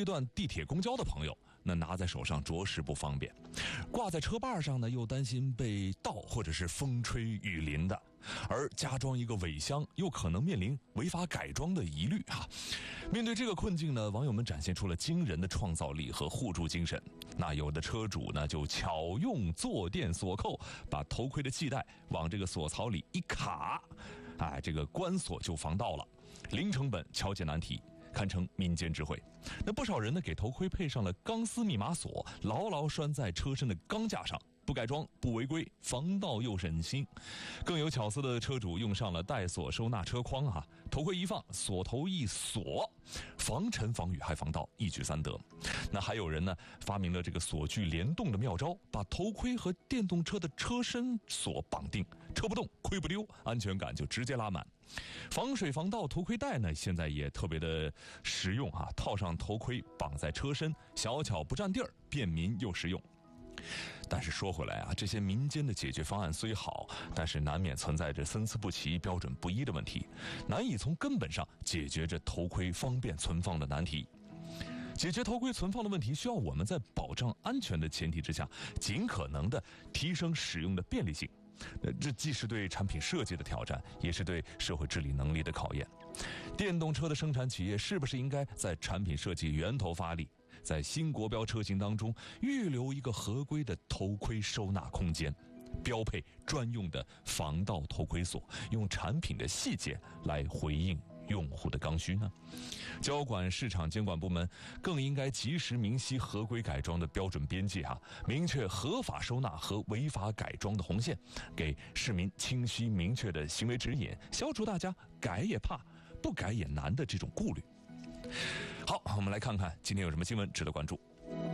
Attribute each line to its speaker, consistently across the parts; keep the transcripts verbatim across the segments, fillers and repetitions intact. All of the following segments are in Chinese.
Speaker 1: 一段地铁公交的朋友，那拿在手上着实不方便，挂在车把上呢又担心被盗或者是风吹雨淋的，而加装一个尾箱又可能面临违法改装的疑虑啊。面对这个困境呢，网友们展现出了惊人的创造力和互助精神。那有的车主呢就巧用坐垫锁扣，把头盔的系带往这个锁槽里一卡，哎，这个关锁就防盗了，零成本敲解难题，堪称民间智慧。那不少人呢给头盔配上了钢丝密码锁，牢牢拴在车身的钢架上，不改装不违规，防盗又省心。更有巧思的车主用上了带锁收纳车筐啊，头盔一放，锁头一锁，防尘防雨还防盗，一举三得。那还有人呢发明了这个锁具联动的妙招，把头盔和电动车的车身锁绑定，车不动盔不丢，安全感就直接拉满。防水防盗头盔带呢现在也特别的实用啊，套上头盔绑在车身，小巧不占地儿，便民又实用。但是说回来啊，这些民间的解决方案虽好，但是难免存在着参差不齐、标准不一的问题，难以从根本上解决着头盔方便存放的难题。解决头盔存放的问题，需要我们在保障安全的前提之下，尽可能的提升使用的便利性。这既是对产品设计的挑战，也是对社会治理能力的考验。电动车的生产企业是不是应该在产品设计源头发力，在新国标车型当中预留一个合规的头盔收纳空间，标配专用的防盗头盔锁，用产品的细节来回应用户的刚需呢？交管市场监管部门更应该及时明晰合规改装的标准边界啊，明确合法收纳和违法改装的红线，给市民清晰明确的行为指引，消除大家改也怕不改也难的这种顾虑。好，我们来看看今天有什么新闻值得关注。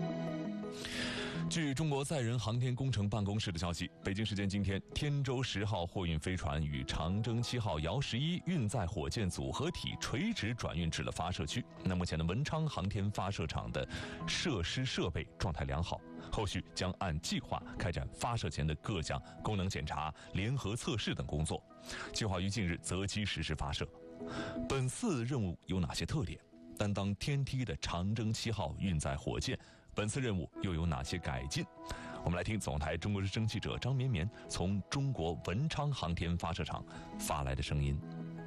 Speaker 1: 据中国载人航天工程办公室的消息，北京时间今天，天舟十号货运飞船与长征七号遥十一运载火箭组合体垂直转运至了发射区。那目前的文昌航天发射场的设施设备状态良好，后续将按计划开展发射前的各项功能检查、联合测试等工作，计划于近日择机实施发射。本次任务有哪些特点？担当天梯的长征七号运载火箭本次任务又有哪些改进？我们来听总台中国之声记者张绵绵从中国文昌航天发射场发来的声音。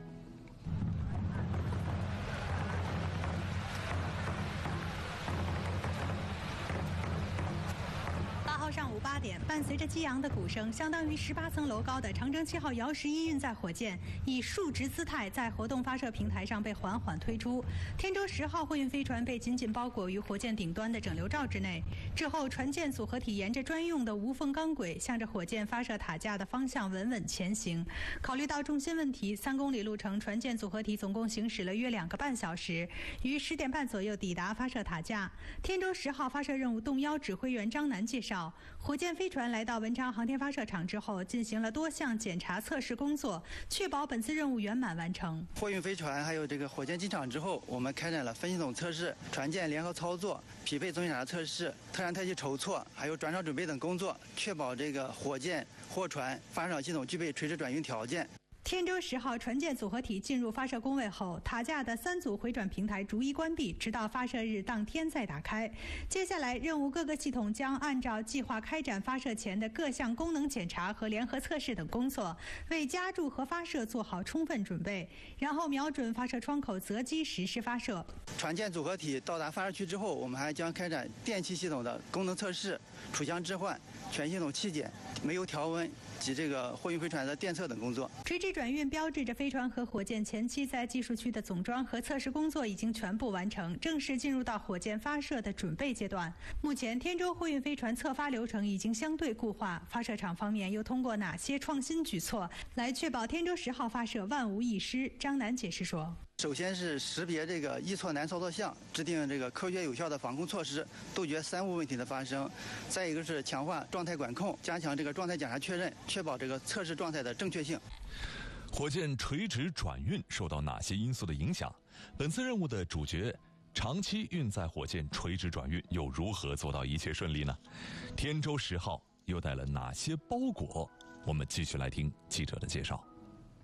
Speaker 2: 上午八点，伴随着激昂的鼓声，相当于十八层楼高的长征七号遥十一运载火箭以竖直姿态在活动发射平台上被缓缓推出。天舟十号货运飞船被紧紧包裹于火箭顶端的整流罩之内。之后，船舰组合体沿着专用的无缝钢轨，向着火箭发射塔架的方向稳稳前行。考虑到重心问题，三公里路程，船舰组合体总共行驶了约两个半小时，于十点半左右抵达发射塔架。天舟十号发射任务动幺指挥员张楠介绍，火箭飞船来到文昌航天发射场之后，进行了多项检查测试工作，确保本次任务圆满完成。
Speaker 3: 货运飞船还有这个火箭进场之后，我们开展了分系统测试、船舰联合操作、匹配总检查测试、特燃特气筹措，还有转场准备等工作，确保这个火箭、货船发射场系统具备垂直转运条件。
Speaker 2: 天舟十号船舰组合体进入发射工位后，塔架的三组回转平台逐一关闭，直到发射日当天再打开。接下来，任务各个系统将按照计划开展发射前的各项功能检查和联合测试等工作，为加注和发射做好充分准备，然后瞄准发射窗口择机实施发射。
Speaker 3: 船舰组合体到达发射区之后，我们还将开展电气系统的功能测试、储箱置换、全系统气检、煤油调温及这个货运飞船的电测等工作。
Speaker 2: 垂直转运标志着飞船和火箭前期在技术区的总装和测试工作已经全部完成，正式进入到火箭发射的准备阶段。目前，天舟货运飞船测发流程已经相对固化，发射场方面又通过哪些创新举措来确保天舟十号发射万无一失？张楠解释说，
Speaker 3: 首先是识别这个易错难操作项，制定这个科学有效的防控措施，杜绝三无问题的发生。再一个是强化状态管控，加强这个状态检查确认，确保这个测试状态的正确性。
Speaker 1: 火箭垂直转运受到哪些因素的影响？本次任务的主角长期运载火箭垂直转运又如何做到一切顺利呢？天舟十号又带了哪些包裹？我们继续来听记者的介绍。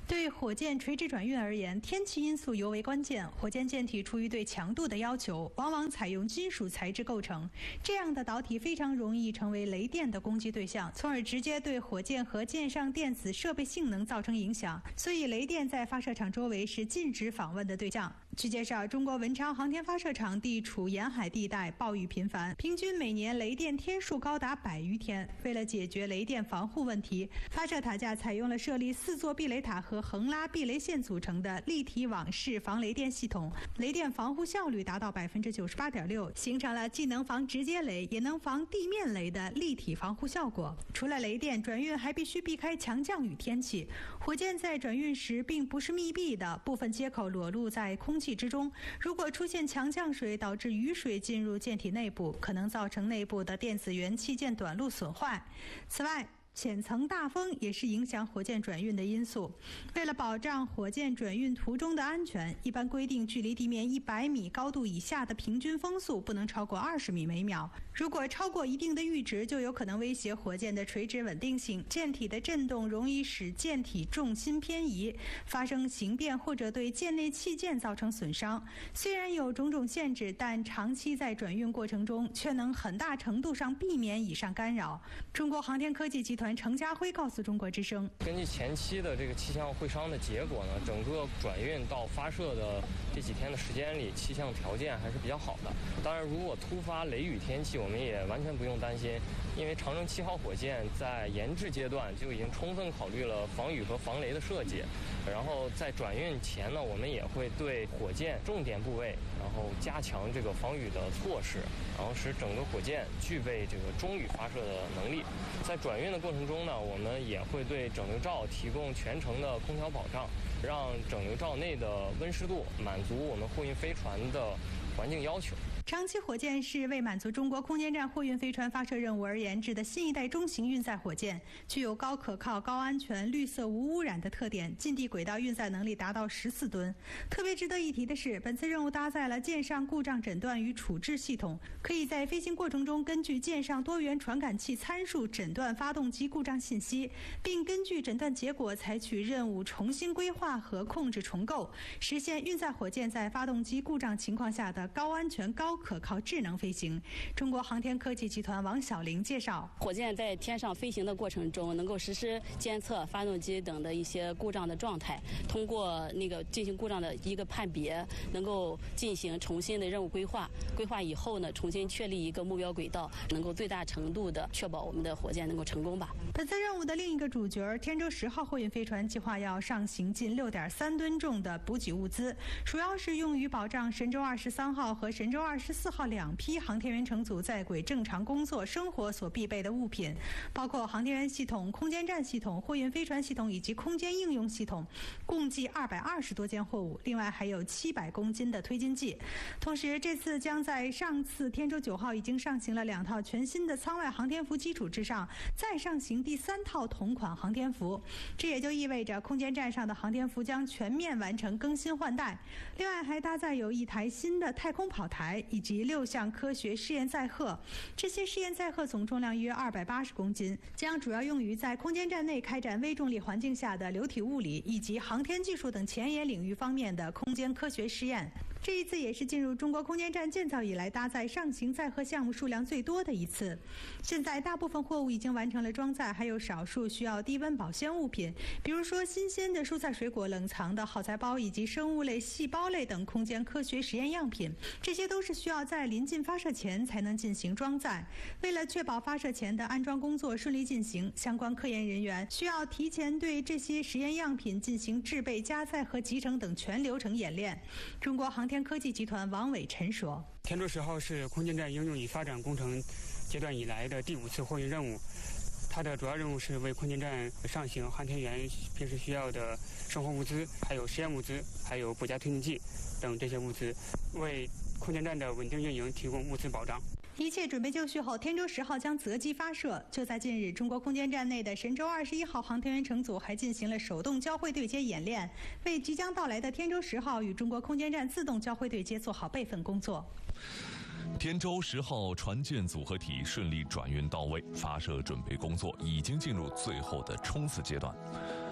Speaker 2: 对火箭垂直转运而言，天气因素尤为关键。火箭舰体出于对强度的要求，往往采用金属材质构成，这样的导体非常容易成为雷电的攻击对象，从而直接对火箭和舰上电子设备性能造成影响。所以，雷电在发射场周围是禁止访问的对象。据介绍，中国文昌航天发射场地处沿海地带，暴雨频繁，平均每年雷电天数高达百余天。为了解决雷电防护问题，发射塔架采用了设立四座避雷塔和横拉避雷线组成的立体网式防雷电系统，雷电防护效率达到百分之九十八点六，形成了既能防直接雷也能防地面雷的立体防护效果。除了雷电，转运还必须避开强降雨天气。火箭在转运时并不是密闭的，部分接口裸露在空气之中，如果出现强降水导致雨水进入舰体内部，可能造成内部的电子元器件短路损坏。此外，浅层大风也是影响火箭转运的因素。为了保障火箭转运途中的安全，一般规定距离地面一百米高度以下的平均风速不能超过二十米每秒。如果超过一定的阈值，就有可能威胁火箭的垂直稳定性。舰体的震动容易使舰体重心偏移，发生形变或者对舰内器件造成损伤。虽然有种种限制，但长期在转运过程中却能很大程度上避免以上干扰。中国航天科技集团程家辉告诉中国之声，
Speaker 4: 根据前期的这个气象会商的结果呢，整个转运到发射的这几天的时间里，气象条件还是比较好的。当然，如果突发雷雨天气，我们也完全不用担心，因为长征七号火箭在研制阶段就已经充分考虑了防雨和防雷的设计。然后在转运前呢，我们也会对火箭重点部位，然后加强这个防雨的措施，然后使整个火箭具备这个中雨发射的能力。在转运的过程中呢，我们也会对整流罩提供全程的空调保障，让整流罩内的温湿度满足我们货运飞船的环境要求。
Speaker 2: 长期火箭是为满足中国空间站货运飞船发射任务而研制的新一代中型运载火箭，具有高可靠、高安全、绿色无污染的特点，近地轨道运载能力达到十四吨。特别值得一提的是，本次任务搭载了舰上故障诊断与处置系统，可以在飞行过程中根据舰上多元传感器参数诊断发动机故障信息，并根据诊断结果采取任务重新规划和控制重构，实现运载火箭在发动机故障情况下的高安全、高可靠智能飞行。中国航天科技集团王晓玲介绍，
Speaker 5: 火箭在天上飞行的过程中，能够实时监测发动机等的一些故障的状态，通过那个进行故障的一个判别，能够进行重新的任务规划。规划以后呢，重新确立一个目标轨道，能够最大程度的确保我们的火箭能够成功吧。
Speaker 2: 本次任务的另一个主角天舟十号货运飞船计划要上行近六点三吨重的补给物资，主要是用于保障神舟二十三号和神舟二十四号两批航天员乘组在轨正常工作生活所必备的物品，包括航天员系统、空间站系统、货运飞船系统以及空间应用系统，共计二百二十多件货物，另外还有七百公斤的推进剂。同时，这次将在上次天舟九号已经上行了两套全新的舱外航天服基础之上，再上行第三套同款航天服，这也就意味着空间站上的航天服将全面完成更新换代。另外还搭载有一台新的太空跑台以及六项科学试验载荷，这些试验载荷总重量约二百八十公斤，将主要用于在空间站内开展微重力环境下的流体物理以及航天技术等前沿领域方面的空间科学实验。这一次也是进入中国空间站建造以来搭载上行载荷项目数量最多的一次。现在大部分货物已经完成了装载，还有少数需要低温保鲜物品，比如说新鲜的蔬菜水果冷藏的耗材包以及生物类、细胞类等空间科学实验样品，这些都是需要在临近发射前才能进行装载。为了确保发射前的安装工作顺利进行，相关科研人员需要提前对这些实验样品进行制备、加载和集成等全流程演练。中国航天科技集团王伟晨说，
Speaker 6: 天舟十号是空间站应用与发展工程阶段以来的第五次货运任务，它的主要任务是为空间站上行航天员平时需要的生活物资，还有实验物资，还有补加推进剂等这些物资，为空间站的稳定运营提供物资保障。
Speaker 2: 一切准备就绪后，天舟十号将择机发射。就在近日，中国空间站内的神舟二十一号航天员乘组还进行了手动交会对接演练，为即将到来的天舟十号与中国空间站自动交会对接做好备份工作。
Speaker 1: 天舟十号船舰组合体顺利转运到位，发射准备工作已经进入最后的冲刺阶段。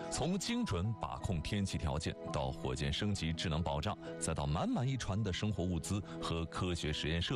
Speaker 1: 从精准把控天气条件，到火箭升级智能保障，再到满满一船的生活物资和科学实验设